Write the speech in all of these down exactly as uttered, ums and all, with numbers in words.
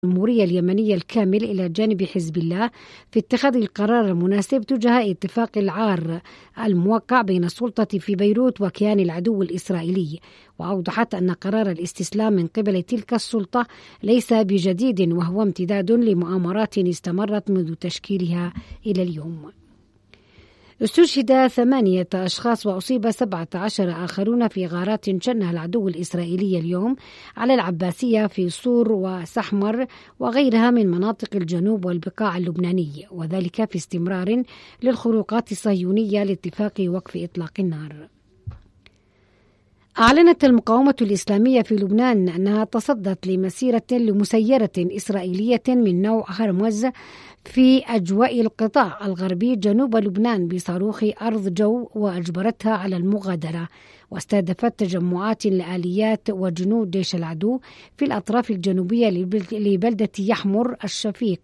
الجمهورية اليمنية الكامل إلى جانب حزب الله في اتخاذ القرار المناسب تجاه اتفاق العار الموقع بين السلطة في بيروت وكيان العدو الإسرائيلي، وأوضحت أن قرار الاستسلام من قبل تلك السلطة ليس بجديد وهو امتداد لمؤامرات استمرت منذ تشكيلها إلى اليوم. استشهد ثمانية أشخاص وأصيب سبعة عشر آخرون في غارات شنها العدو الإسرائيلي اليوم على العباسية في صور وسحمر وغيرها من مناطق الجنوب والبقاع اللبناني، وذلك في استمرار للخروقات الصهيونية لاتفاق وقف إطلاق النار. أعلنت المقاومة الإسلامية في لبنان أنها تصدت لمسيرة لمسيرة إسرائيلية من نوع هرمز في أجواء القطاع الغربي جنوب لبنان بصاروخ أرض جو، وأجبرتها على المغادرة، واستهدفت تجمعات لآليات وجنود جيش العدو في الأطراف الجنوبية لبلدة يحمر الشفيق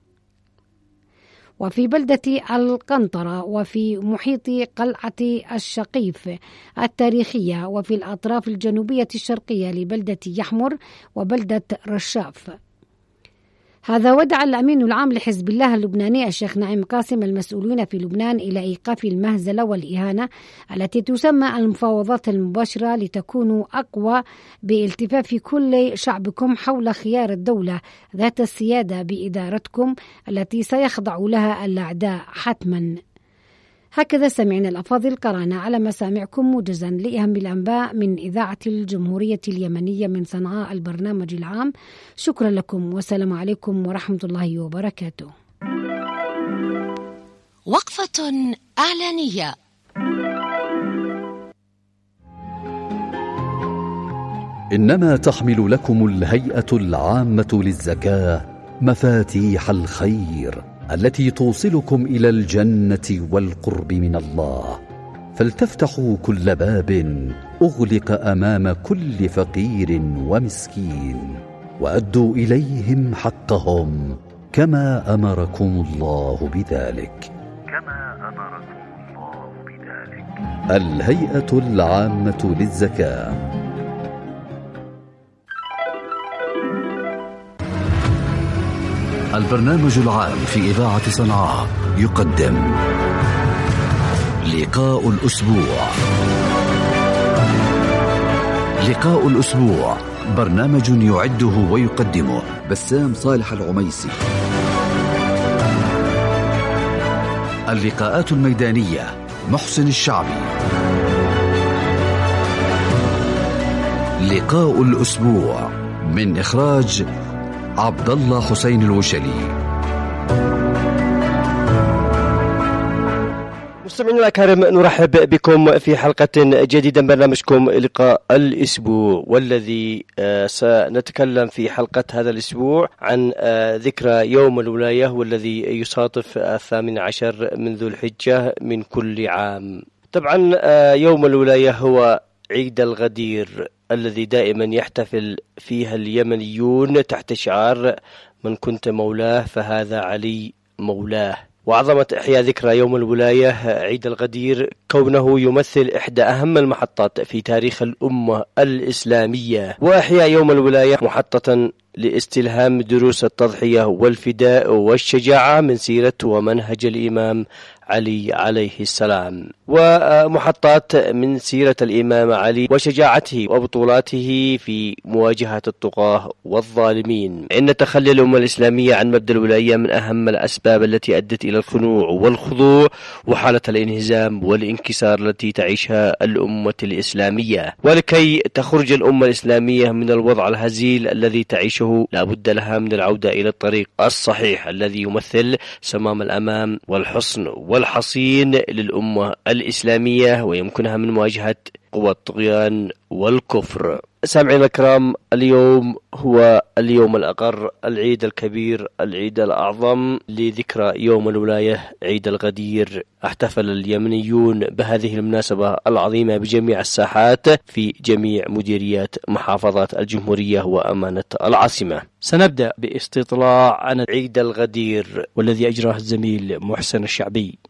وفي بلدة القنطرة وفي محيط قلعة الشقيف التاريخية وفي الأطراف الجنوبية الشرقية لبلدة يحمر وبلدة رشاف. هذا ودع الأمين العام لحزب الله اللبناني الشيخ نعيم قاسم المسؤولين في لبنان إلى إيقاف المهزلة والإهانة التي تسمى المفاوضات المباشرة لتكونوا أقوى بالتفاف كل شعبكم حول خيار الدولة ذات السيادة بإدارتكم التي سيخضع لها الأعداء حتما. هكذا سمعنا الأفاضل، قرأنا على مسامعكم موجزا لأهم الأنباء من إذاعة الجمهورية اليمنية من صنعاء البرنامج العام. شكرا لكم والسلام عليكم ورحمة الله وبركاته. وقفة إعلانية. إنما تحمل لكم الهيئة العامة للزكاة مفاتيح الخير التي توصلكم إلى الجنة والقرب من الله، فلتفتحوا كل باب أغلق أمام كل فقير ومسكين، وأدوا إليهم حقهم كما أمركم الله بذلك كما أمركم الله بذلك الهيئة العامة للزكاة. البرنامج العام في إذاعة صنعاء يقدم لقاء الأسبوع. لقاء الأسبوع برنامج يعده ويقدمه بسام صالح العميسي. اللقاءات الميدانية محسن الشعبي. لقاء الأسبوع من إخراج عبد الله حسين الوشلي. مستمعينا الأكارم، نرحب بكم في حلقة جديدة من برنامجكم لقاء الأسبوع، والذي سنتكلم في حلقة هذا الأسبوع عن ذكرى يوم الولاية، والذي يصادف الثامن عشر من ذو الحجة من كل عام. طبعا يوم الولاية هو عيد الغدير الذي دائما يحتفل فيها اليمنيون تحت شعار من كنت مولاه فهذا علي مولاه. وعظمة إحياء ذكرى يوم الولاية عيد الغدير كونه يمثل إحدى أهم المحطات في تاريخ الأمة الإسلامية، وإحياء يوم الولاية محطة لاستلهام دروس التضحية والفداء والشجاعة من سيرة ومنهج الإمام علي عليه السلام، ومحطات من سيرة الإمام علي وشجاعته وبطولاته في مواجهة الطغاة والظالمين. إن تخلي الأمة الإسلامية عن مبدأ الولاية من أهم الأسباب التي أدت إلى الخنوع والخضوع وحالة الانهزام والانكسار التي تعيشها الأمة الإسلامية. ولكي تخرج الأمة الإسلامية من الوضع الهزيل الذي تعيشه لا بد لها من العودة إلى الطريق الصحيح الذي يمثل صمام الأمام والحصن والحصين للأمة الإسلامية، ويمكنها من مواجهة قوى الطغيان والكفر. سامعين الكرام، اليوم هو اليوم الأقر، العيد الكبير، العيد الأعظم لذكرى يوم الولاية عيد الغدير. احتفل اليمنيون بهذه المناسبة العظيمة بجميع الساحات في جميع مديريات محافظات الجمهورية وأمانة العاصمة. سنبدأ باستطلاع عن عيد الغدير والذي أجراه الزميل محسن الشعبي.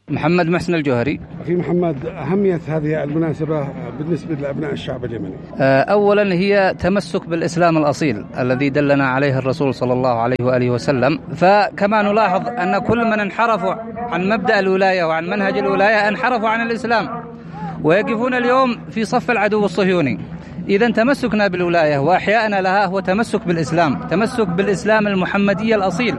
محمد محسن الجوهري. أخي محمد، أهمية هذه المناسبة بالنسبة لأبناء الشعب اليمني؟ أولا هي تمسك بالإسلام الأصيل الذي دلنا عليه الرسول صلى الله عليه وآله وسلم. فكما نلاحظ أن كل من انحرفوا عن مبدأ الولاية وعن منهج الولاية انحرفوا عن الإسلام ويقفون اليوم في صف العدو الصهيوني. إذن تمسكنا بالولاية وإحياءنا لها هو تمسك بالإسلام، تمسك بالإسلام المحمدي الأصيل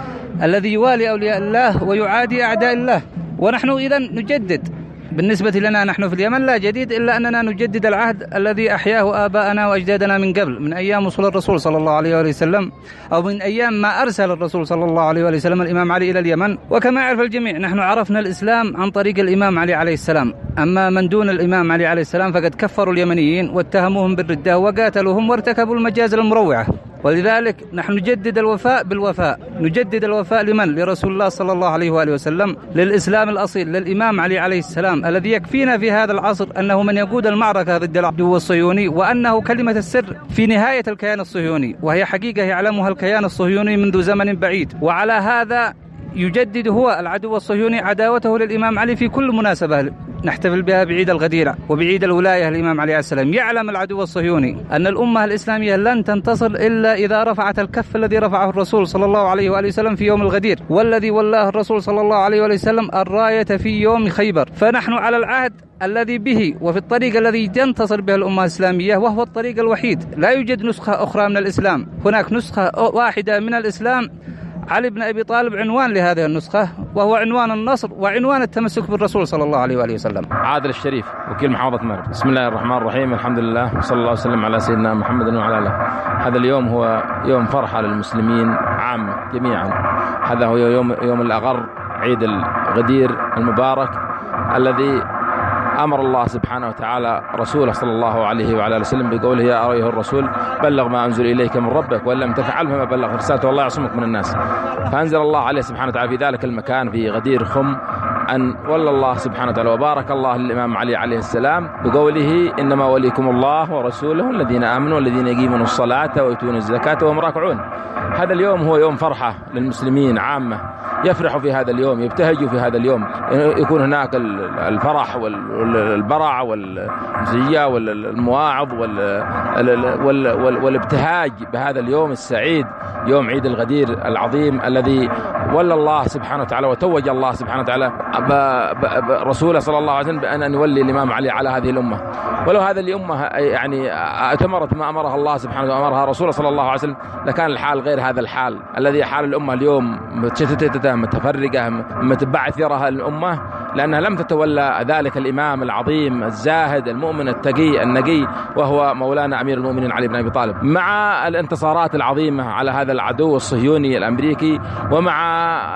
الذي يوالي أولياء الله ويعادي أعداء الله. ونحن إذن نجدد، بالنسبة لنا نحن في اليمن لا جديد إلا أننا نجدد العهد الذي أحياه آباءنا وأجدادنا من قبل، من أيام وصول الرسول صلى الله عليه وسلم، أو من أيام ما أرسل الرسول صلى الله عليه وسلم الإمام علي إلى اليمن. وكما يعرف الجميع نحن عرفنا الإسلام عن طريق الإمام علي عليه السلام، أما من دون الإمام علي عليه السلام فقد كفروا اليمنيين واتهموهم بالردة وقاتلوهم وارتكبوا المجازر المروعة. ولذلك نحن نجدد الوفاء بالوفاء، نجدد الوفاء لمن؟ لرسول الله صلى الله عليه وآله وسلم، للإسلام الأصيل، للإمام علي عليه السلام الذي يكفينا في هذا العصر أنه من يقود المعركة ضد العدو الصهيوني، وأنه كلمة السر في نهاية الكيان الصهيوني، وهي حقيقة يعلمها الكيان الصهيوني منذ زمن بعيد. وعلى هذا يجدد هو العدو الصهيوني عداوته للإمام علي في كل مناسبة نحتفل بها بعيد الغديرة وبعيد الولاية الإمام علي عليه السلام. يعلم العدو الصهيوني أن الأمة الإسلامية لن تنتصر إلا إذا رفعت الكف الذي رفعه الرسول صلى الله عليه وآله وسلم في يوم الغدير، والذي ولاه الرسول صلى الله عليه وآله وسلم الراية في يوم خيبر. فنحن على العهد الذي به وفي الطريق الذي تنتصر به الأمة الإسلامية، وهو الطريق الوحيد. لا يوجد نسخة أخرى من الإسلام، هناك نسخة واحدة من الإسلام، علي بن أبي طالب عنوان لهذه النسخة، وهو عنوان النصر وعنوان التمسك بالرسول صلى الله عليه وآله وسلم. عادل الشريف، وكيل محافظة مرب. بسم الله الرحمن الرحيم، الحمد لله وصلى الله وسلم على سيدنا محمد وعلى آله. هذا اليوم هو يوم فرحة للمسلمين عامة جميعا. هذا هو يوم يوم الأغر، عيد الغدير المبارك الذي أمر الله سبحانه وتعالى رسوله صلى الله عليه وعلى آله وسلم بقوله: يا أيها الرسول بلغ ما أنزل إليك من ربك وإن لم تفعل فما بلغ رسالته والله يعصمك من الناس. فأنزل الله عليه سبحانه وتعالى في ذلك المكان في غدير خم أن ولى الله سبحانه وتعالى وبارك الله للإمام علي عليه السلام بقوله: إنما وليكم الله ورسوله الذين آمنوا والذين يقيمون الصلاة ويؤتون الزكاة وهم راكعون. هذا اليوم هو يوم فرحة للمسلمين عامة، يفرحوا في هذا اليوم، يبتهجوا في هذا اليوم، يكون هناك الفرح والبرع والمزية والمواعظ والابتهاج بهذا اليوم السعيد، يوم عيد الغدير العظيم الذي ولى الله سبحانه وتعالى وتوج الله سبحانه وتعالى رسوله صلى الله عليه وسلم بأن يولي الإمام علي على هذه الأمة. ولو هذه الأمة يعني أتمرت ما أمرها الله سبحانه وتعالى وأمرها رسوله صلى الله عليه وسلم لكان الحال غير هذا الحال الذي حال الأمة اليوم، متشتتة متفرقة متبعثرة الأمة، لأنها لم تتولى ذلك الإمام العظيم الزاهد المؤمن التقي النقي، وهو مولانا أمير المؤمنين علي بن أبي طالب. مع الانتصارات العظيمة على هذا العدو الصهيوني الأمريكي، ومع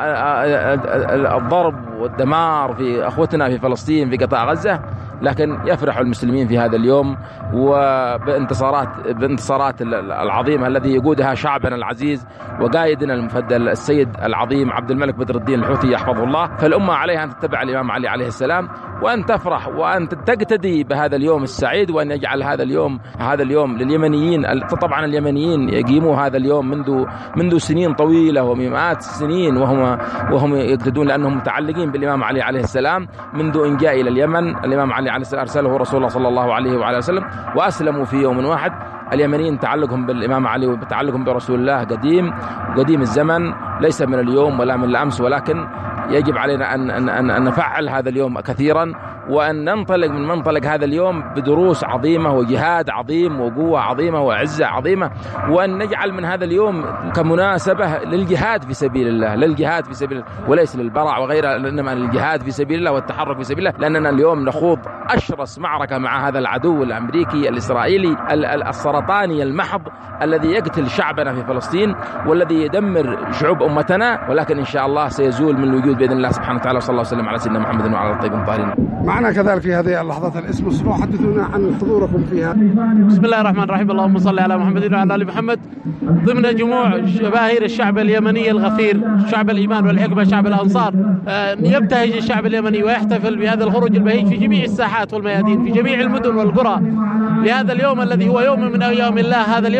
الضرب والدمار في أخوتنا في فلسطين في قطاع غزة، لكن يفرح المسلمين في هذا اليوم وبانتصارات بانتصارات العظيمة الذي يقودها شعبنا العزيز وقائدنا المفضل السيد العظيم عبد الملك بدر الدين الحوثي يحفظه الله. فالأمة عليها أن تتبع الإمام علي عليه السلام وأن تفرح وأن تقتدي بهذا اليوم السعيد، وأن يجعل هذا اليوم هذا اليوم لليمنيين. طبعا اليمنيين يقيموا هذا اليوم منذ منذ سنين طويلة ومئات السنين وهم وهم يقتدون، لأنهم متعلقين بالإمام علي عليه السلام منذ إن جاء إلى اليمن. الإمام علي عليه السلام أرسله رسول الله صلى الله عليه وعلى وسلم وأسلموا في يوم واحد. اليمنيين تعلقهم بالإمام علي وتعلقهم برسول الله قديم قديم الزمن، ليس من اليوم ولا من الأمس، ولكن يجب علينا أن, أن, أن نفعل هذا اليوم كثيرا، وأن ننطلق من منطلق هذا اليوم بدروس عظيمة وجهاد عظيم وقوة عظيمة وعزة عظيمة، وأن نجعل من هذا اليوم كمناسبة للجهاد في سبيل الله، للجهاد في سبيل الله وليس للبرع وغيرها، إنما للجهاد في سبيل الله والتحرك في سبيل الله، لأننا اليوم نخوض أشرس معركة مع هذا العدو الأمريكي الإسرائيلي السرطاني المحض الذي يقتل شعبنا في فلسطين والذي يدمر شعوب أمتنا، ولكن إن شاء الله سيزول من الوجود بإذن الله سبحانه وتعالى. صلى الله وسلم على سيدنا محمد وعلى الطيبين الطاهرين. معنا كذلك في هذه اللحظات الاسم والصفحة، حدثونا عن حضوركم فيها. بسم الله الرحمن الرحيم، اللهم صل على محمد وعلى آل محمد. ضمن جموع جماهير الشعب اليمني الغفير، شعب الإيمان والحكمة، شعب الأنصار، يبتهج الشعب اليمني ويحتفل بهذا الخروج البهيج في جميع الساحات والميادين في جميع المدن والقرى لهذا اليوم الذي هو يوم من أيام الله. هذا اليوم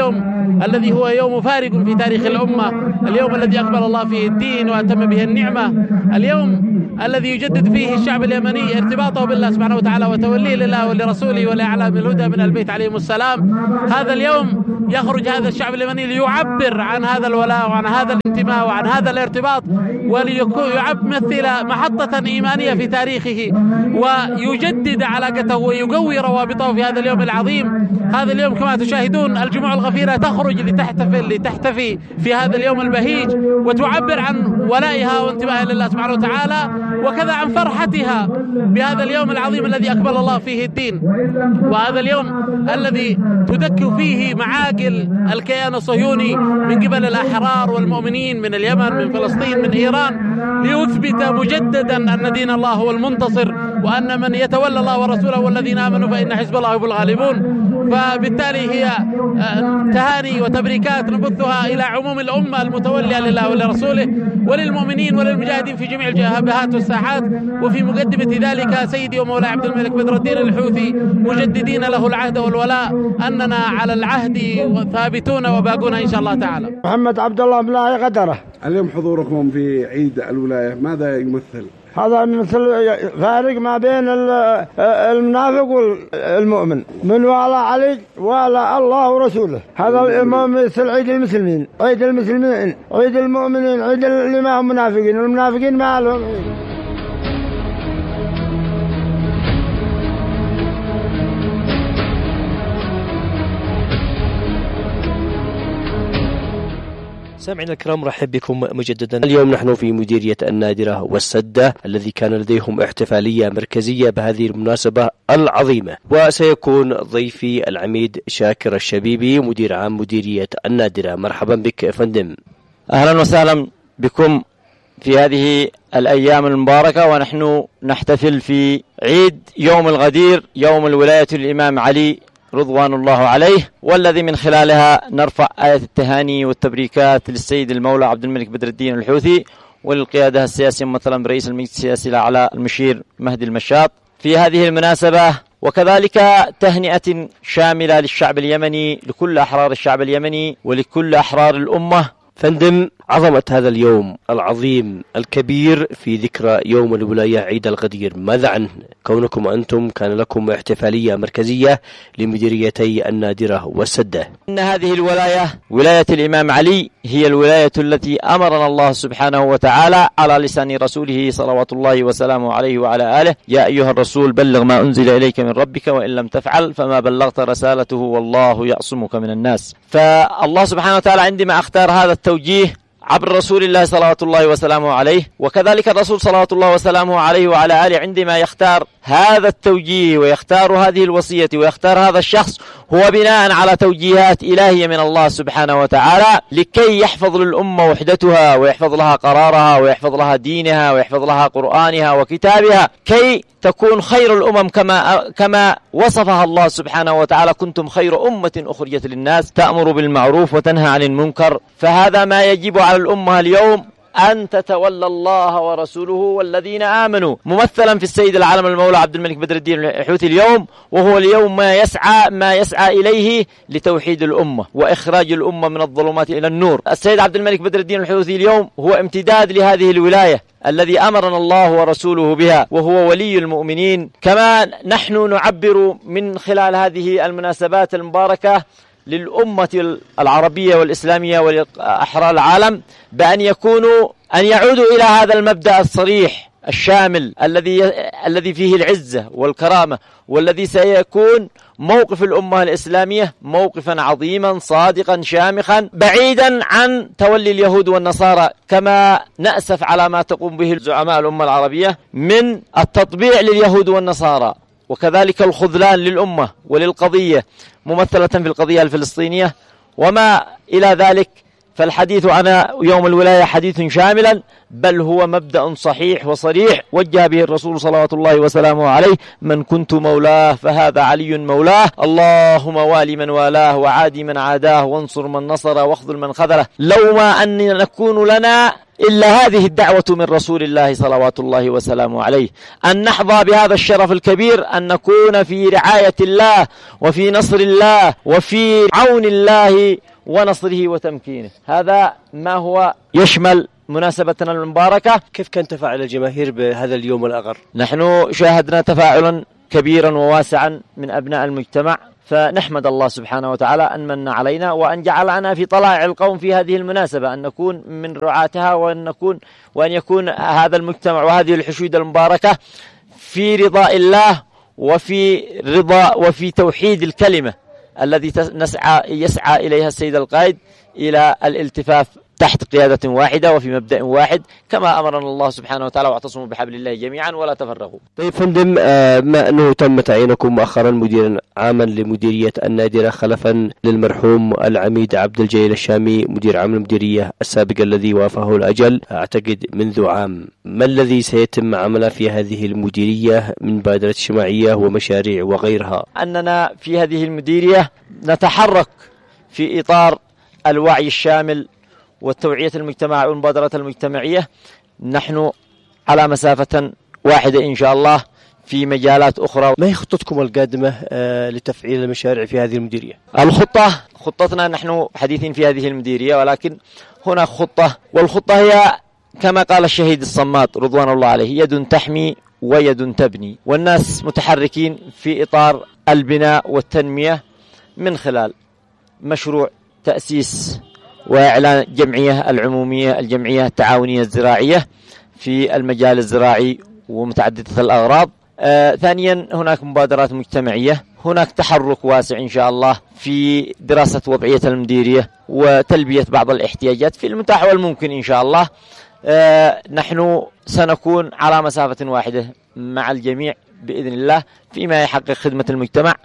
الذي هو يوم فارق في تاريخ الأمة، اليوم الذي أقبل الله فيه الدين وأتم به النعمة، اليوم الذي يجدد فيه الشعب اليمني ارتباطه بالله سبحانه وتعالى وتوليه لله ولرسوله ولأعلام الهدى من البيت عليهم السلام. هذا اليوم يخرج هذا الشعب اليمني ليعبر عن هذا الولاء وعن هذا الانتماء وعن هذا الارتباط، وليمثل محطة إيمانية في تاريخه، ويجدد علاقته ويقوي روابطه في هذا اليوم العظيم. هذا اليوم كما تشاهدون الجموع الغفيرة تخرج لتحتفل لتحتفي في هذا اليوم البهيج، وتعبر عن ولائها وانتمائها لله سبحانه وتعالى، وكذا عن فرحتها بهذا اليوم العظيم الذي أقبل الله فيه الدين. وهذا اليوم الذي تدك فيه معاقل الكيان الصهيوني من قبل الأحرار والمؤمنين من اليمن، من فلسطين، من إيران، ليثبت مجددا أن دين الله هو المنتصر، وأن من يتولى الله ورسوله والذين آمنوا فإن حزب الله هم الغالبون. فبالتالي هي تهاني وتبريكات نبثها إلى عموم الأمة المتولية لله ولرسوله وللمؤمنين وللمجاهدين في جميع الجبهات والساحات. وفي مقدمة ذلك سيدي ومولاي عبد الملك بدر الدين الحوثي مجددين له العهد والولاء أننا على العهد ثابتون وباقون إن شاء الله تعالى. محمد عبد الله بن قدرة. اليوم حضوركم في عيد الولاية ماذا يمثل؟ هذا يمثل فارق ما بين المنافق والمؤمن، من والى علي والى الله ورسوله. هذا يمثل عيد المسلمين، عيد المسلمين، عيد المؤمنين، عيد اللي ما هم منافقين، والمنافقين ما لهم عيد. سامعنا الكرام، رحب بكم مجددا. اليوم نحن في مديرية النادرة والسدة الذي كان لديهم احتفالية مركزية بهذه المناسبة العظيمة، وسيكون ضيفي العميد شاكر الشبيبي مدير عام مديرية النادرة. مرحبا بك فندم. أهلا وسهلا بكم في هذه الأيام المباركة، ونحن نحتفل في عيد يوم الغدير، يوم الولاية للإمام علي رضوان الله عليه، والذي من خلالها نرفع آية التهاني والتبريكات للسيد المولى عبد الملك بدر الدين الحوثي وللقيادة السياسية مثلا برئيس المجلس السياسي الأعلى المشير مهدي المشاط في هذه المناسبة، وكذلك تهنئة شاملة للشعب اليمني، لكل أحرار الشعب اليمني ولكل أحرار الأمة. فندم، عظمة هذا اليوم العظيم الكبير في ذكرى يوم الولاية عيد الغدير، ماذا عنه؟ كونكم أنتم كان لكم احتفالية مركزية لمديريتي النادرة والسدة. إن هذه الولاية ولاية الإمام علي هي الولاية التي أمرنا الله سبحانه وتعالى على لسان رسوله صلوات الله وسلامه عليه وعلى آله: يا أيها الرسول بلغ ما أنزل إليك من ربك وإن لم تفعل فما بلغت رسالته والله يعصمك من الناس. فالله سبحانه وتعالى عندما اختار هذا التوجيه عبر رسول الله صلوات الله وسلامه عليه، وكذلك الرسول صلوات الله وسلامه عليه وعلى آله عندما يختار هذا التوجيه ويختار هذه الوصية ويختار هذا الشخص، هو بناء على توجيهات إلهية من الله سبحانه وتعالى لكي يحفظ للأمة وحدتها ويحفظ لها قرارها ويحفظ لها دينها ويحفظ لها قرآنها وكتابها، كي تكون خير الأمم كما كما وصفها الله سبحانه وتعالى: كنتم خير أمة أخرجت للناس تأمر بالمعروف وتنهى عن المنكر. فهذا ما يجب على الأمة اليوم، أن تتولى الله ورسوله والذين آمنوا، ممثلا في السيد العالم المولى عبد الملك بدر الدين الحوثي اليوم، وهو اليوم ما يسعى ما يسعى إليه لتوحيد الأمة وإخراج الأمة من الظلمات إلى النور. السيد عبد الملك بدر الدين الحوثي اليوم هو امتداد لهذه الولاية الذي أمرنا الله ورسوله بها، وهو ولي المؤمنين. كما نحن نعبر من خلال هذه المناسبات المباركة للأمة العربية والإسلامية والأحرار العالم بأن يكونوا أن يعودوا إلى هذا المبدأ الصريح الشامل الذي الذي فيه العزة والكرامة، والذي سيكون موقف الأمة الإسلامية موقفا عظيما صادقا شامخا بعيدا عن تولي اليهود والنصارى، كما نأسف على ما تقوم به زعماء الأمة العربية من التطبيع لليهود والنصارى، وكذلك الخذلان للأمة وللقضية ممثلة في القضية الفلسطينية وما إلى ذلك. فالحديث عن يوم الولاية حديث شاملا، بل هو مبدأ صحيح وصريح وجه به الرسول صلوات الله وسلامه عليه: من كنت مولاه فهذا علي مولاه، اللهم والي من والاه وعادي من عاداه وانصر من نصره واخذل من خذله. لو ما أن نكون لنا إلا هذه الدعوة من رسول الله صلوات الله وسلامه عليه، أن نحظى بهذا الشرف الكبير، أن نكون في رعاية الله وفي نصر الله وفي عون الله ونصره وتمكينه. هذا ما هو يشمل مناسبتنا المباركة. كيف كان تفاعل الجماهير بهذا اليوم الأغر؟ نحن شاهدنا تفاعلا كبيرا وواسعا من أبناء المجتمع، فنحمد الله سبحانه وتعالى أن من علينا وأن جعلنا في طلائع القوم في هذه المناسبة، أن نكون من رعاتها، وأن نكون وأن يكون هذا المجتمع وهذه الحشود المباركة في رضاء الله وفي رضا وفي توحيد الكلمة الذي نسعى يسعى إليها السيد القائد، إلى الالتفاف تحت قيادة واحدة وفي مبدأ واحد كما أمرنا الله سبحانه وتعالى: واعتصموا بحبل الله جميعا ولا تفرقوا. طيب فندم، آه ما أنه تم تعيينكم مؤخرا مديرا عاما لمديرية النادرة خلفا للمرحوم العميد عبد الجليل الشامي مدير عام المديرية السابق الذي وافاه الأجل أعتقد منذ عام، ما الذي سيتم عمله في هذه المديرية من بادرة اجتماعية ومشاريع وغيرها؟ أننا في هذه المديرية نتحرك في إطار الوعي الشامل والتوعية المجتمع والمبادرة المجتمعية. نحن على مسافة واحدة إن شاء الله في مجالات أخرى. ما هي خطتكم القادمة آه لتفعيل المشاريع في هذه المديرية؟ الخطة خطتنا نحن حديثين في هذه المديرية، ولكن هنا خطة، والخطة هي كما قال الشهيد الصمات رضوان الله عليه: يد تحمي ويد تبني. والناس متحركين في إطار البناء والتنمية من خلال مشروع تأسيس وإعلان جمعية العمومية الجمعية التعاونية الزراعية في المجال الزراعي ومتعددة الأغراض. آه ثانيا هناك مبادرات مجتمعية، هناك تحرك واسع إن شاء الله في دراسة وضعية المديرية وتلبية بعض الاحتياجات في المتاح والممكن إن شاء الله. آه نحن سنكون على مسافة واحدة مع الجميع بإذن الله فيما يحقق خدمة المجتمع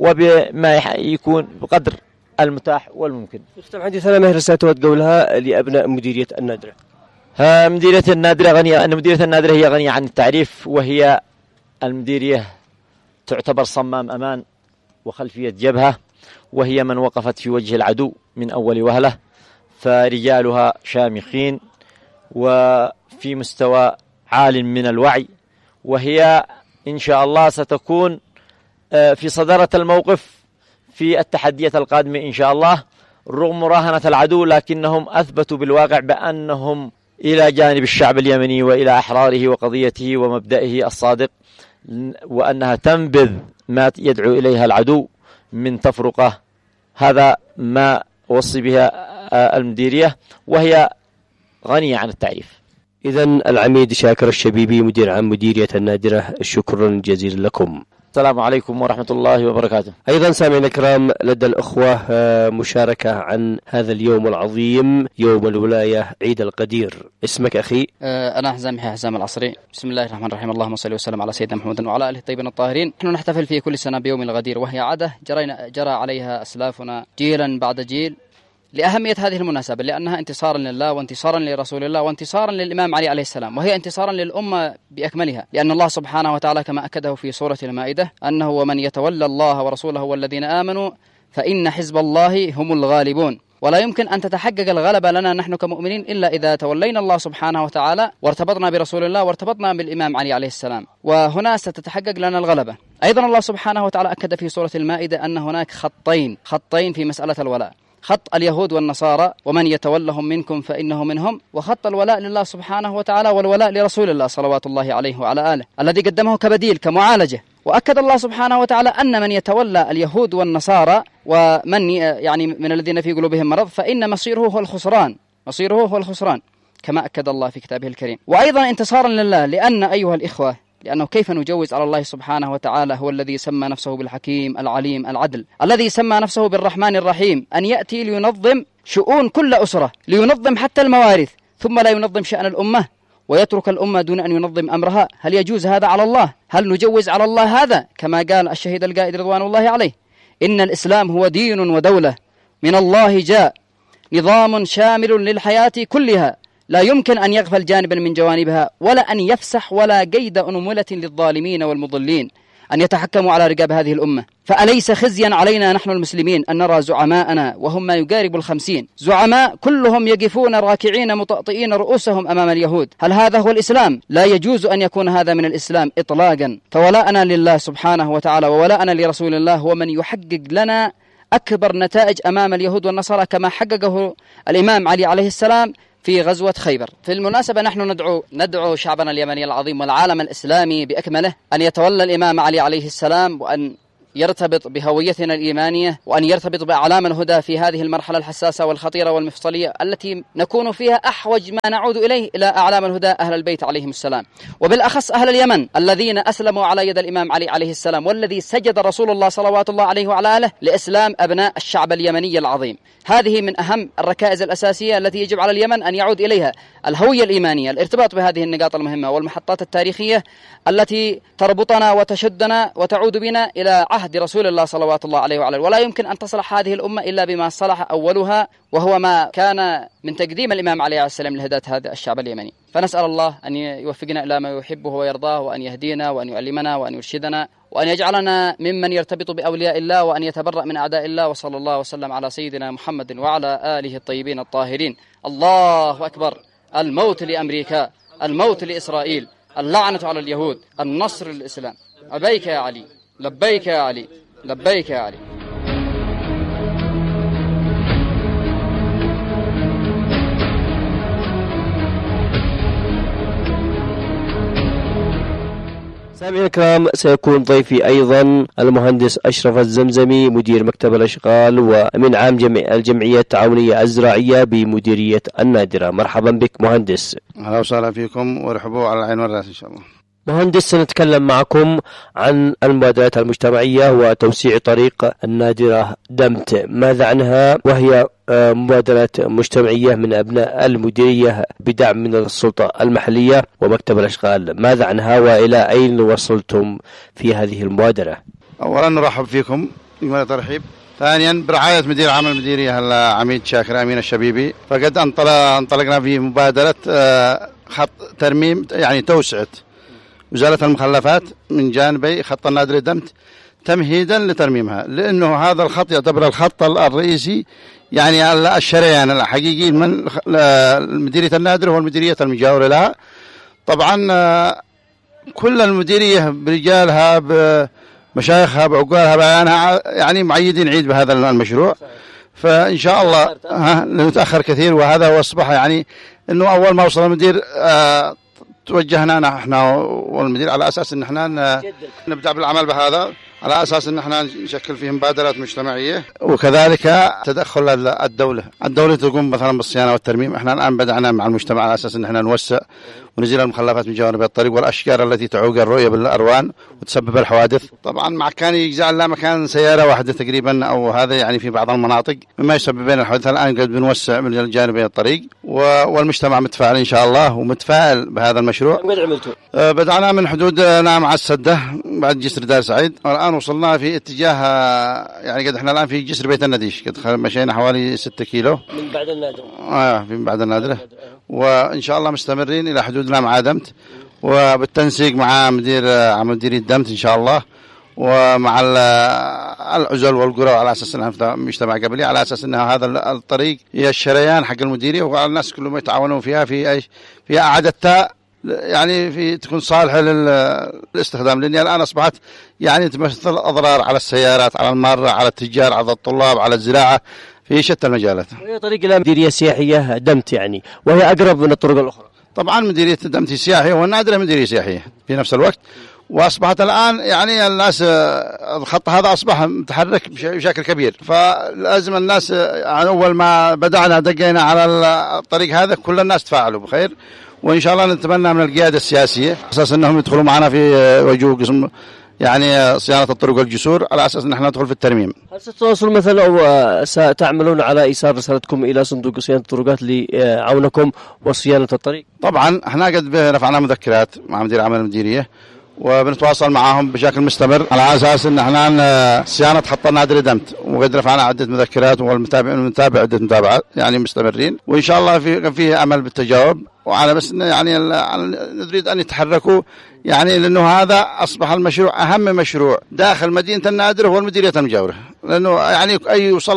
وبما يكون بقدر المتاح والممكن. يختم عندي ثلاث رسالة تقولها لأبناء مديرية النادرة. مديرية النادرة غنية، أن مديرية النادرة هي غنية عن التعريف، وهي المديرية تعتبر صمام أمان وخلفية جبهة، وهي من وقفت في وجه العدو من أول وهلة، فرجالها شامخين وفي مستوى عال من الوعي، وهي إن شاء الله ستكون في صدارة الموقف في التحديات القادمة إن شاء الله رغم مراهنة العدو، لكنهم أثبتوا بالواقع بأنهم إلى جانب الشعب اليمني وإلى أحراره وقضيته ومبدئه الصادق، وأنها تنبذ ما يدعو إليها العدو من تفرقة. هذا ما وصي بها المديرية، وهي غنية عن التعريف. إذن العميد شاكر الشبيبي مدير عام مديرية النادرة، شكرا جزيلا لكم. السلام عليكم ورحمة الله وبركاته. أيضا سامعنا الكرام لدى الأخوة مشاركة عن هذا اليوم العظيم، يوم الولاية عيد القدير. اسمك أخي؟ أنا حزام حزام العصري. بسم الله الرحمن الرحيم، اللهم صل وسلم على سيدنا محمد وعلى آله الطيبين الطاهرين. نحن نحتفل في كل سنة بيوم الغدير، وهي عادة جرينا جرى عليها أسلافنا جيلا بعد جيل لأهمية هذه المناسبة، لأنها انتصارا لله وانتصارا لرسول الله وانتصارا للإمام علي عليه السلام، وهي انتصارا للأمة بأكملها، لأن الله سبحانه وتعالى كما أكده في سورة المائدة أنه: ومن يتولى الله ورسوله والذين آمنوا فإن حزب الله هم الغالبون. ولا يمكن أن تتحقق الغلبة لنا نحن كمؤمنين إلا إذا تولينا الله سبحانه وتعالى وارتبطنا برسول الله وارتبطنا بالإمام علي عليه السلام، وهنا ستتحقق لنا الغلبة. أيضا الله سبحانه وتعالى أكد في سورة المائدة أن هناك خطين خطين في مسألة الولاء: خط اليهود والنصارى ومن يتولهم منكم فإنه منهم، وخط الولاء لله سبحانه وتعالى والولاء لرسول الله صلوات الله عليه وعلى آله الذي قدمه كبديل كمعالجة. وأكد الله سبحانه وتعالى أن من يتولى اليهود والنصارى ومن يعني من الذين في قلوبهم مرض فإن مصيره هو الخسران، مصيره هو الخسران كما أكد الله في كتابه الكريم. وأيضا انتصارا لله، لأن أيها الإخوة لأنه كيف نجوز على الله سبحانه وتعالى هو الذي سمى نفسه بالحكيم العليم العدل، الذي سمى نفسه بالرحمن الرحيم، أن يأتي لينظم شؤون كل أسرة، لينظم حتى الموارث، ثم لا ينظم شأن الأمة ويترك الأمة دون أن ينظم أمرها؟ هل يجوز هذا على الله؟ هل نجوز على الله هذا؟ كما قال الشهيد القائد رضوان الله عليه: إن الإسلام هو دين ودولة من الله جاء، نظام شامل للحياة كلها، لا يمكن أن يغفل جانبا من جوانبها ولا أن يفسح ولا قيد أنملة للظالمين والمضلين أن يتحكموا على رقاب هذه الأمة. فأليس خزيا علينا نحن المسلمين أن نرى زعماءنا وهم ما يقارب الخمسين زعماء كلهم يقفون راكعين مطأطئين رؤوسهم أمام اليهود؟ هل هذا هو الإسلام؟ لا يجوز أن يكون هذا من الإسلام إطلاقا. فولاءنا لله سبحانه وتعالى وولاءنا لرسول الله هو من يحقق لنا أكبر نتائج أمام اليهود والنصارى كما حققه الإمام علي عليه السلام في غزوة خيبر. في المناسبة نحن ندعو ندعو شعبنا اليمني العظيم والعالم الإسلامي بأكمله أن يتولى الإمام علي عليه السلام، وأن يرتبط بهويتنا الإيمانية، وأن يرتبط بأعلام الهدى في هذه المرحلة الحساسة والخطيرة والمفصلية التي نكون فيها أحوج ما نعود إليه إلى أعلام الهدى أهل البيت عليهم السلام، وبالأخص أهل اليمن الذين أسلموا على يد الإمام علي عليه السلام، والذي سجد رسول الله صلوات الله عليه وعلى آله لإسلام أبناء الشعب اليمني العظيم. هذه من أهم الركائز الأساسية التي يجب على اليمن أن يعود إليها، الهوية الإيمانية، الارتباط بهذه النقاط المهمة والمحطات التاريخية التي تربطنا وتشدنا وتعود بنا إلى عهد رسول الله صلوات الله عليه وعلى آله. ولا يمكن أن تصلح هذه الأمة إلا بما صلح أولها، وهو ما كان من تقديم الإمام علي عليه السلام لهداية هذا الشعب اليمني. فنسأل الله أن يوفقنا إلى ما يحبه ويرضاه، وأن يهدينا وأن يعلمنا وأن يرشدنا، وأن يجعلنا ممن يرتبط بأولياء الله، وأن يتبرأ من أعداء الله. وصلى الله وسلم على سيدنا محمد وعلى آله الطيبين الطاهرين. الله أكبر. الموت لأمريكا، الموت لإسرائيل، اللعنة على اليهود، النصر للإسلام. أبيك يا علي، لبيك يا علي، لبيك يا علي. سامعينا الكرام، سيكون ضيفي أيضا المهندس أشرف الزمزمي مدير مكتب الأشغال ومن عام جمع الجمعية التعاونية الزراعية بمديرية النادرة. مرحبا بك مهندس. أهلا وسهلا فيكم وارحبوا على العين والرأس إن شاء الله. مهندس، سنتكلم معكم عن المبادرات المجتمعية وتوسيع طريق النادرة دمت. ماذا عنها؟ وهي مبادرات مجتمعية من أبناء المديرية بدعم من السلطة المحلية ومكتب الأشغال. ماذا عنها وإلى أين وصلتم في هذه المبادرة؟ أولا نرحب فيكم بما ترحيب. ثانيا برعاية مدير عام المديرية العميد شاكر أمين الشبيبي، فقد انطلقنا في مبادرة خط ترميم يعني توسعة وزارة المخلفات من جانبي خط النادرة دمت تمهيدا لترميمها، لأنه هذا الخط يعتبر الخط الرئيسي يعني الشريان الحقيقي من مديرية النادرة والمديرية المجاورة لها. طبعا كل المديرية برجالها بمشايخها بعقالها بيانها يعني معيدين عيد بهذا المشروع، فإن شاء الله نتأخر كثير. وهذا هو أصبح يعني أنه أول ما وصل المدير آه توجهنا نحن والمدير على أساس أن احنا نبدأ بالعمل بهذا، على أساس أن احنا نشكل فيه مبادرات مجتمعية، وكذلك تدخل الدولة الدولة تقوم مثلا بالصيانة والترميم. احنا الآن بدأنا مع المجتمع على أساس أن احنا نوسع ونزيل المخلفات من جوانب الطريق والأشجار التي تعوق الرؤية بالأروان وتسبب الحوادث. طبعا مع كان يجعل لا مكان سيارة واحدة تقريبا أو هذا يعني في بعض المناطق مما يسبب بين الحوادث. الآن قد بنوسع من جانبي الطريق والمجتمع متفاعل إن شاء الله ومتفائل بهذا المشروع. قد عملتوا؟ أه بدأنا من حدود نعم على السدة بعد جسر دار سعيد، والآن وصلنا في اتجاه يعني قد احنا الآن في جسر بيت النديش، قد مشينا حوالي ستة كيلو من بعد النادرة. آه من بعد النادرة، وإن شاء الله مستمرين إلى حدود مع دمت، وبالتنسيق مع مدير عام مديرية دمت إن شاء الله، ومع العزل والقرى على أساس أنها مجتمع قبلي، على أساس أنها هذا الطريق هي الشريان حق المديرية، وعلى الناس كلهم يتعاونون فيها في أي في إعادتها يعني في تكون صالحة للاستخدام، لأنها الآن أصبحت يعني تمثل أضرار على السيارات، على المارة، على التجار، على الطلاب، على الزراعة في شتى المجالات. وهي طريق إلى مديرية سياحية دمت يعني، وهي أقرب من الطرق الأخرى. طبعا مديرية دمت سياحية والنادرة مديرية سياحية في نفس الوقت، وأصبحت الآن يعني الناس الخط هذا أصبح متحرك بشكل كبير، فلازم الناس يعني أول ما بدأنا دقينا على الطريق هذا كل الناس تفاعلوا بخير، وإن شاء الله نتمنى من القيادة السياسية أساس أنهم يدخلوا معنا في وجوه قسم يعني صيانة الطرق والجسور، على أساس أن احنا ندخل في الترميم. هل ستواصل مثلا أو ستعملون على إيصال رسالتكم إلى صندوق صيانة الطرقات لعونكم وصيانة الطريق؟ طبعا احنا قد رفعنا مذكرات مع مدير عام المديرية وبنتواصل معهم بشكل مستمر على أساس أن احنا صيانة خط النادرة دمت، وقد رفعنا عدة مذكرات والمتابع المتابع عدة متابعات يعني مستمرين، وإن شاء الله في فيه أمل بالتجاوب، وعلى بس يعني نريد أن يتحركوا يعني، لأنه هذا أصبح المشروع أهم مشروع داخل مدينة النادرة هو المديرية المجاورة، لأنه يعني أي يوصل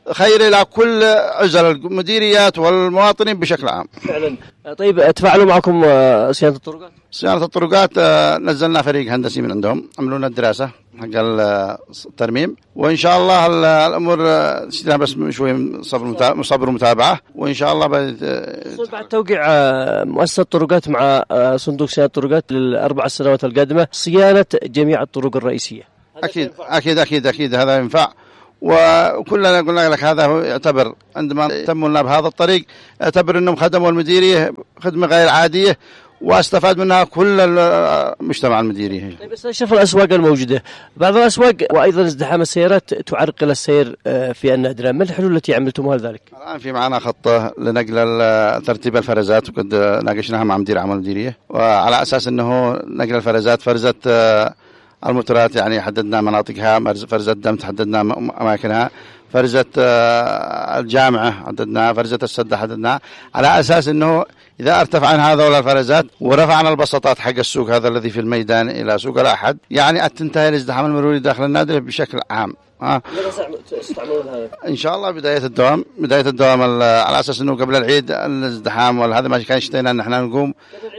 خير إلى كل عزل المديريات والمواطنين بشكل عام. فعلا. طيب تفاعلوا معكم صيانة الطرقات؟ صيانة الطرقات نزلنا فريق هندسي من عندهم عملوا لنا الدراسة حق الترميم، وإن شاء الله الأمور بس شوي صبر صبر ومتابعة، وإن شاء الله بعد توقيع مؤسسة الطرقات مع صندوق صيانة الطرقات للأربع سنوات القادمة صيانة جميع الطرق الرئيسية. أكيد أكيد أكيد أكيد هذا ينفع، وكلنا قلنا لك هذا هو يعتبر عندما تموا لنا بهذا الطريق اعتبر أنهم خدموا المديرية خدمة غير عادية واستفاد منها كل المجتمع المديري. بس أشرف الأسواق الموجودة، بعض الأسواق وأيضا ازدحام السيارات تعرقل السير في النادرة، ما الحلول التي عملتموها لذلك؟ الآن في معنا خطة لنقل ترتيب الفرزات وقد ناقشناها مع مدير عمل المديرية، وعلى أساس أنه نقل الفرزات فرزة الموتورات يعني حددنا مناطقها، فرزة دم تحددنا أماكنها، فرزة الجامعة حددناها، فرزة السدة حددناها، على أساس أنه إذا ارتفع عن هذول الفرزات ورفعنا البساطات حق السوق هذا الذي في الميدان إلى سوق الأحد، يعني تنتهي الازدحام المروري داخل النادي بشكل عام. ها إن شاء الله بداية الدوام بداية الدوام على أساس أنه قبل العيد الازدحام وهذا ما كان اشتينا أن احنا نقوم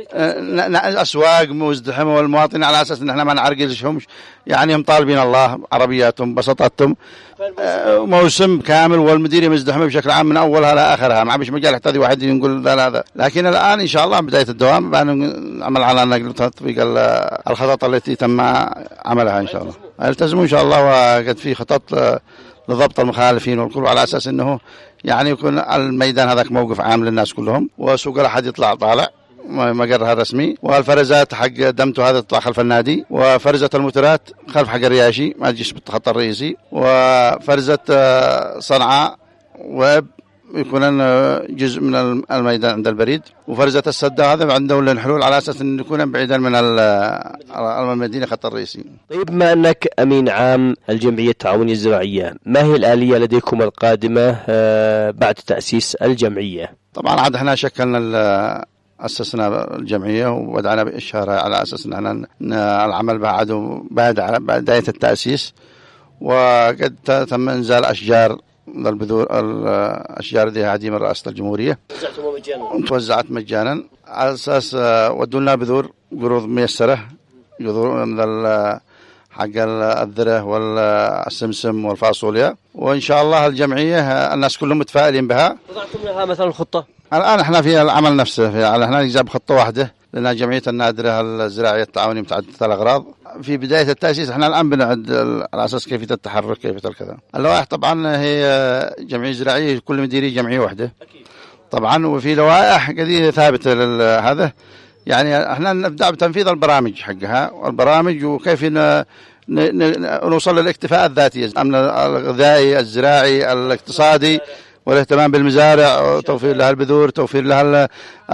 أسواق مزدحمة والمواطنين على أساس أن احنا ما نعرقلهم، يعني هم طالبين الله عربياتهم بساطاتهم موسم كامل والمديرية مزدحمة بشكل عام من أولها لآخرها، ما بيش مجال يحتاج واحد يقول لا هذا، لكن الآن إن شاء الله بداية الدوام نعمل على نقل تطبيق الخطط التي تم عملها إن شاء الله. التزموا إن شاء الله، وقد في خطط لضبط المخالفين والكل على أساس أنه يعني يكون الميدان هذاك موقف عام للناس كلهم، وسوق الأحد يطلع طالع مقرها الرسمي، والفرزات حق دمته هذا تطلع خلف النادي، وفرزة الموتورات خلف حق الرياشي ما تجيش بالخط الرئيسي، وفرزة صنعاء ويب يكون جزء من الميدان عند البريد، وفرزة السدة هذا عنده لنا حلول على أساس أن يكون بعيدا من المدينة خط الرئيسي. طيب بما أنك أمين عام الجمعية التعاونية الزراعية، ما هي الآلية لديكم القادمة بعد تأسيس الجمعية؟ طبعا عاد احنا شكلنا أسسنا الجمعية وبدأنا بإشهارها على أساس أن احنا العمل بعد بعد بداية التأسيس، وقد تم إنزال أشجار البذور الأشجار ذي عديمة رئاسة الجمهورية توزعت مجانا على أساس ودوا لنا بذور قروض ميسرة، بذور من حق الذرة والسمسم والفاصوليا، وإن شاء الله الجمعية الناس كلهم متفائلين بها. وضعتم لها مثلا الخطة؟ الآن احنا في العمل نفسه في احنا نجاب خطة واحدة لنا جمعية النادرة الزراعية التعاونية متعددة الأغراض. في بداية التأسيس احنا الآن بنعد على أساس كيفية التحرك كيفية الكذا. اللوائح طبعا هي جمعية زراعية كل مديرية جمعية واحدة طبعا، وفي لوائح قضية ثابتة لهذا، يعني احنا نبدأ بتنفيذ البرامج حقها والبرامج وكيف ن نوصل للاكتفاء الذاتي، الأمن الغذائي الزراعي الاقتصادي والاهتمام بالمزارع وتوفير لها البذور، توفير لها